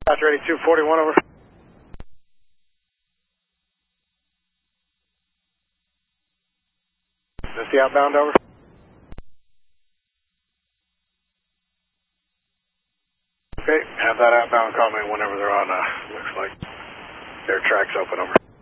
Dr. 8241 over. Is this the outbound over? Okay, have that outbound call me whenever they're on, looks like their track's open over.